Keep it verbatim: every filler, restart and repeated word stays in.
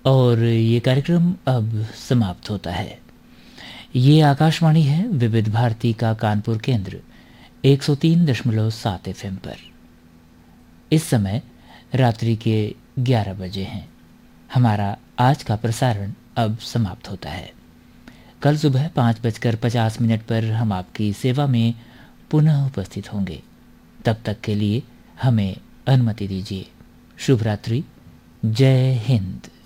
और ये कार्यक्रम अब समाप्त होता है। ये आकाशवाणी है विविध भारती का कानपुर केंद्र एक सौ तीन दशमलव सात एफ एम पर। इस समय रात्रि के ग्यारह बजे हैं। हमारा आज का प्रसारण अब समाप्त होता है। कल सुबह पाँच बजकर पचास मिनट पर हम आपकी सेवा में पुनः उपस्थित होंगे। तब तक के लिए हमें अनुमति दीजिए। शुभ रात्रि। जय हिंद।